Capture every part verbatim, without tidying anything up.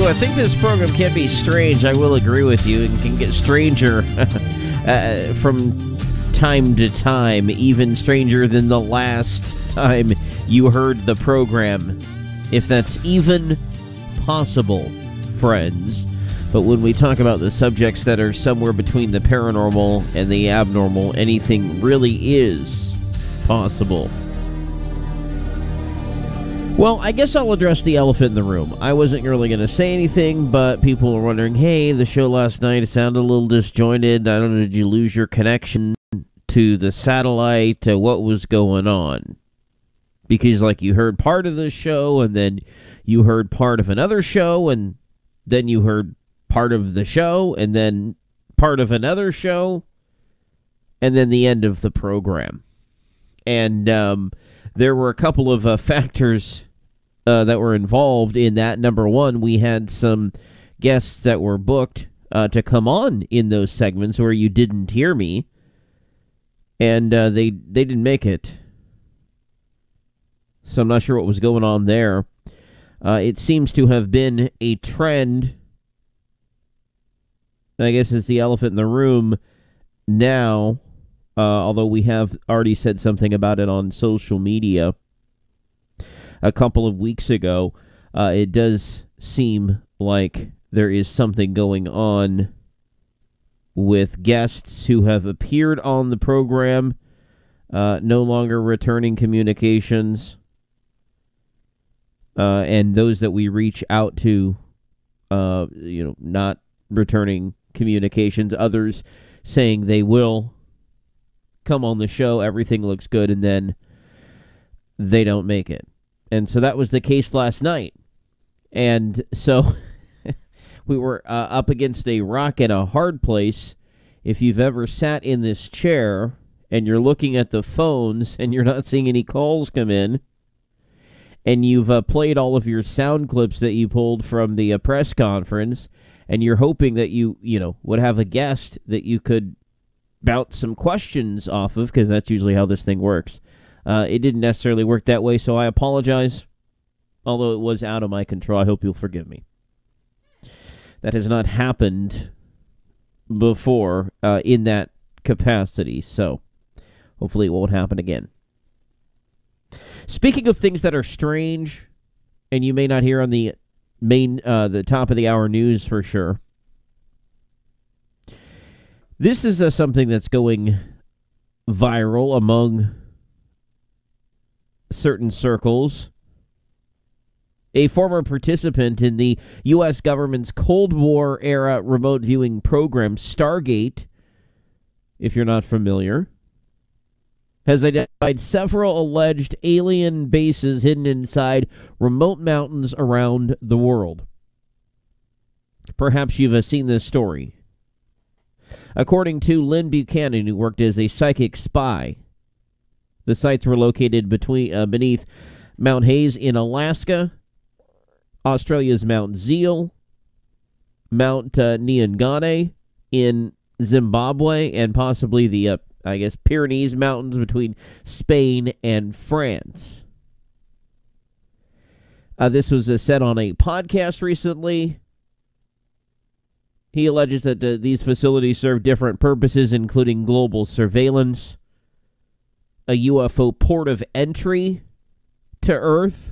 I think this program can be strange. I will agree with you. It can get stranger uh, from time to time, even stranger than the last time you heard the program, if that's even possible, friends. But when we talk about the subjects that are somewhere between the paranormal and the abnormal, anything really is possible. Well, I guess I'll address the elephant in the room. I wasn't really going to say anything, but people were wondering, hey, the show last night, it sounded a little disjointed. I don't know, did you lose your connection to the satellite? Uh, what was going on? Because, like, you heard part of the show, and then you heard part of another show, and then you heard part of the show, and then part of another show, and then the end of the program. And um, there were a couple of uh, factors uh, that were involved in that. Number one, we had some guests that were booked uh, to come on in those segments where you didn't hear me, and uh, they, they didn't make it. So I'm not sure what was going on there. Uh, it seems to have been a trend. I guess it's the elephant in the room now, uh, although we have already said something about it on social media a couple of weeks ago. Uh, it does seem like there is something going on with guests who have appeared on the program, uh, no longer returning communications, uh, and those that we reach out to, uh, you know, not returning communications, others saying they will come on the show, everything looks good, and then they don't make it. And so that was the case last night. And so we were uh, up against a rock and a hard place. If you've ever sat in this chair and you're looking at the phones and you're not seeing any calls come in, and you've uh, played all of your sound clips that you pulled from the uh, press conference, and you're hoping that you, you know, would have a guest that you could bounce some questions off of, because that's usually how this thing works. Uh, it didn't necessarily work that way, so I apologize. Although it was out of my control, I hope you'll forgive me. That has not happened before uh, in that capacity, so hopefully it won't happen again. Speaking of things that are strange, and you may not hear on the main, uh, the top of the hour news for sure. This is uh, something that's going viral among certain circles. A former participant in the U S government's Cold War-era remote viewing program, Stargate, if you're not familiar, has identified several alleged alien bases hidden inside remote mountains around the world. Perhaps you've uh, seen this story. According to Lynn Buchanan, who worked as a psychic spy, the sites were located between uh, beneath Mount Hayes in Alaska, Australia's Mount Zeal, Mount uh, Nyangane in Zimbabwe, and possibly the, uh, I guess, Pyrenees Mountains between Spain and France. Uh, this was uh, said on a podcast recently. He alleges that uh, these facilities serve different purposes, including global surveillance, a U F O port of entry to Earth,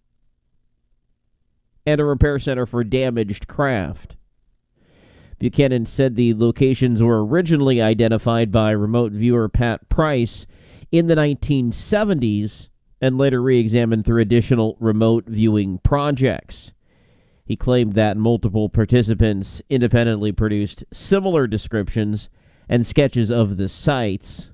and a repair center for damaged craft. Buchanan said the locations were originally identified by remote viewer Pat Price in the nineteen seventies and later re-examined through additional remote viewing projects. He claimed that multiple participants independently produced similar descriptions and sketches of the sites.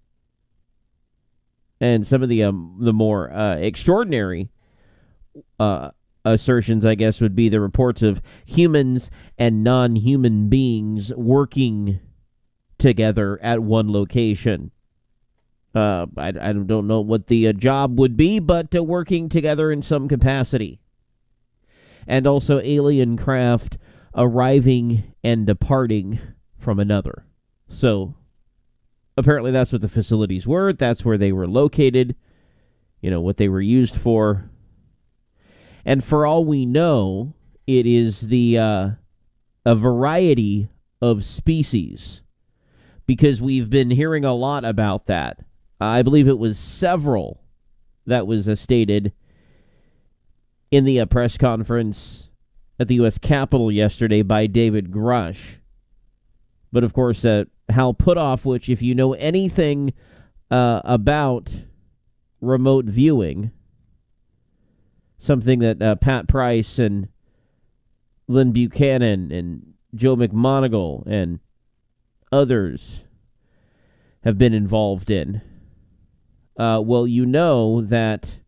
And some of the um, the more uh, extraordinary uh, assertions, I guess, would be the reports of humans and non-human beings working together at one location. Uh, I, I don't know what the uh, job would be, but uh, working together in some capacity. And also alien craft arriving and departing from another. So apparently that's what the facilities were. That's where they were located. You know, what they were used for. And for all we know, It is the uh, a variety of species, because we've been hearing a lot about that. I believe it was several that was uh, stated in the uh, press conference at the U S Capitol yesterday by David Grush. But of course, uh, Hal Puthoff, which if you know anything uh, about remote viewing, something that uh, Pat Price and Lynn Buchanan and Joe McMoneagle and others have been involved in, uh, well, you know that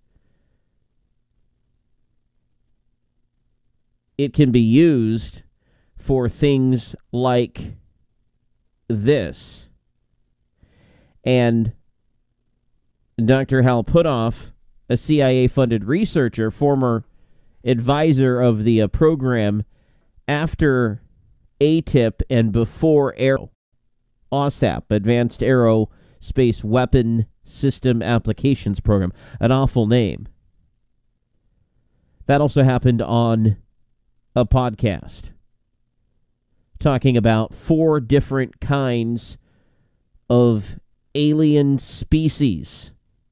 it can be used for things like this. And Doctor Hal Puthoff, a C I A-funded researcher, former advisor of the uh, program after A T I P and before Aero, OSAP, Advanced Aerospace Weapon System Applications Program, an awful name. That also happened on a podcast talking about four different kinds of alien species.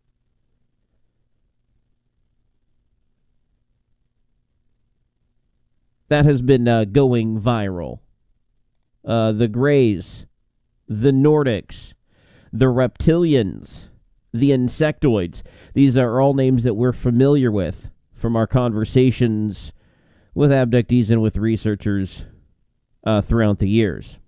That has been uh, going viral. Uh, the Greys, the Nordics, the Reptilians, the Insectoids. These are all names that we're familiar with from our conversations with abductees and with researchers uh, throughout the years.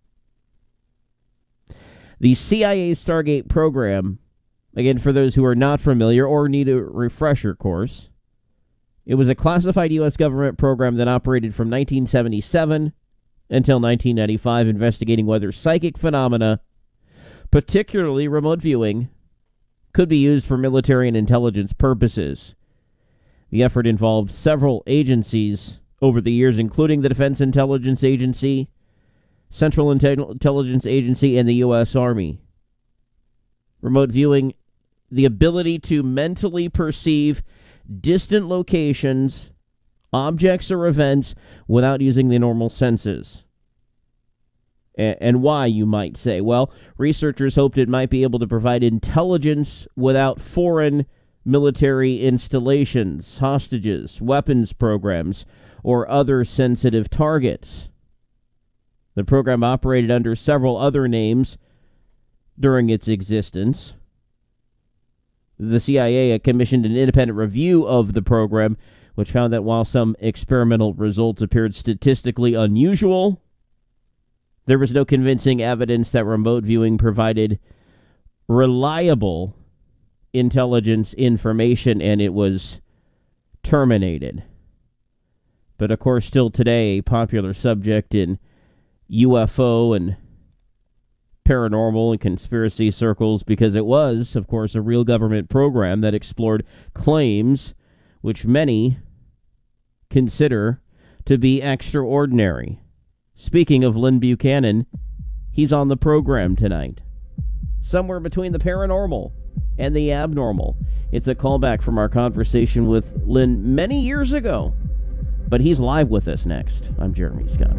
The C I A Stargate program, again, for those who are not familiar or need a refresher course, it was a classified U S government program that operated from nineteen seventy-seven until nineteen ninety-five, investigating whether psychic phenomena, particularly remote viewing, could be used for military and intelligence purposes. The effort involved several agencies over the years, including the Defense Intelligence Agency, Central Intel- Intelligence Agency, and the U S Army. Remote viewing, the ability to mentally perceive distant locations, objects, or events without using the normal senses. A- and why, you might say? Well, researchers hoped it might be able to provide intelligence without foreign military installations, hostages, weapons programs, or other sensitive targets. The program operated under several other names during its existence. The C I A commissioned an independent review of the program, which found that while some experimental results appeared statistically unusual, there was no convincing evidence that remote viewing provided reliable intelligence information, and it was terminated. But of course, still today, a popular subject in U F O and paranormal and conspiracy circles, because it was, of course, a real government program that explored claims which many consider to be extraordinary. Speaking of Lynn Buchanan, he's on the program tonight. Somewhere between the paranormal and the abnormal. It's a callback from our conversation with Lynn many years ago. But he's live with us next. I'm Jeremy Scott.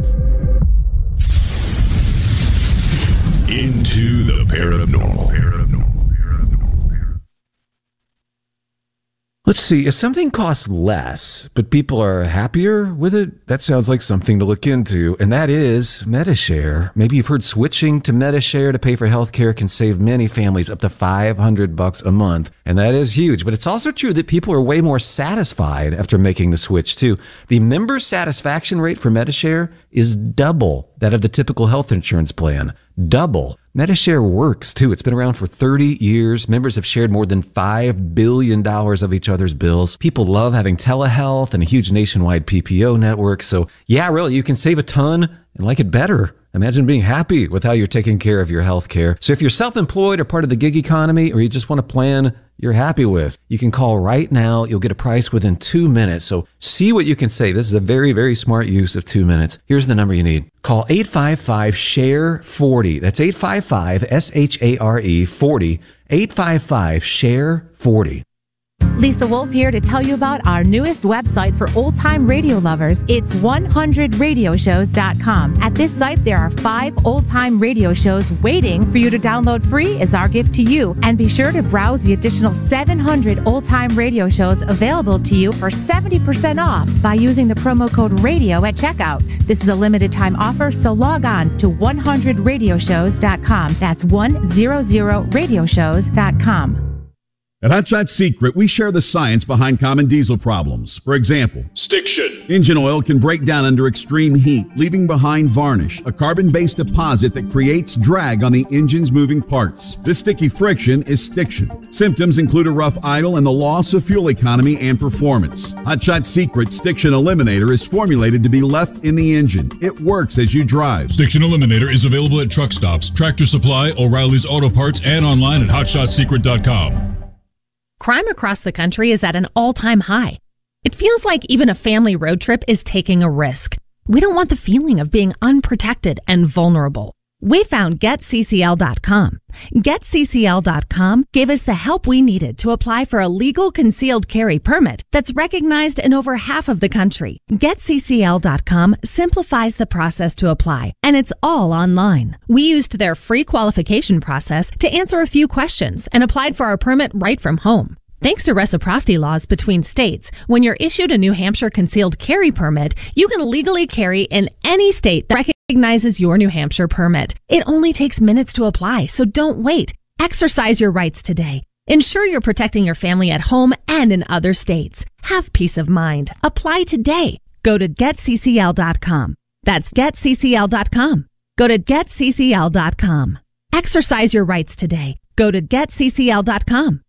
Into the paranormal. paranormal. Let's see, if something costs less, but people are happier with it, that sounds like something to look into, and that is Medi-Share. Maybe you've heard switching to Medi-Share to pay for healthcare can save many families up to five hundred bucks a month, and that is huge. But it's also true that people are way more satisfied after making the switch, too. The member satisfaction rate for Medi-Share is double that of the typical health insurance plan. Double. Medi-Share works, too. It's been around for thirty years. Members have shared more than five billion dollars of each other's bills. People love having telehealth and a huge nationwide P P O network. So, yeah, really, you can save a ton and like it better. Imagine being happy with how you're taking care of your health care. So if you're self-employed or part of the gig economy, or you just want a plan you're happy with, you can call right now. You'll get a price within two minutes. So see what you can save. This is a very, very smart use of two minutes. Here's the number you need. Call eight five five, S H A R E, forty. That's eight five five, S H A R E, forty. eight five five, S H A R E, forty. Lisa Wolf here to tell you about our newest website for old-time radio lovers. It's one hundred radio shows dot com. At this site, there are five old-time radio shows waiting for you to download free as our gift to you. And be sure to browse the additional seven hundred old-time radio shows available to you for seventy percent off by using the promo code RADIO at checkout. This is a limited-time offer, so log on to one hundred radio shows dot com. That's one hundred radio shows dot com. At Hot Shot Secret, we share the science behind common diesel problems. For example, stiction. Engine oil can break down under extreme heat, leaving behind varnish, a carbon-based deposit that creates drag on the engine's moving parts. This sticky friction is stiction. Symptoms include a rough idle and the loss of fuel economy and performance. Hot Shot Secret Stiction Eliminator is formulated to be left in the engine. It works as you drive. Stiction Eliminator is available at truck stops, Tractor Supply, O'Reilly's Auto Parts, and online at hot shot secret dot com. Crime across the country is at an all-time high. It feels like even a family road trip is taking a risk. We don't want the feeling of being unprotected and vulnerable. We found get C C L dot com. get C C L dot com gave us the help we needed to apply for a legal concealed carry permit that's recognized in over half of the country. get C C L dot com simplifies the process to apply, and it's all online. We used their free qualification process to answer a few questions and applied for our permit right from home. Thanks to reciprocity laws between states, when you're issued a New Hampshire concealed carry permit, you can legally carry in any state that recognizes your New Hampshire permit. It only takes minutes to apply, so don't wait. Exercise your rights today. Ensure you're protecting your family at home and in other states. Have peace of mind. Apply today. Go to get C C L dot com. That's get C C L dot com. Go to get C C L dot com. Exercise your rights today. Go to get C C L dot com.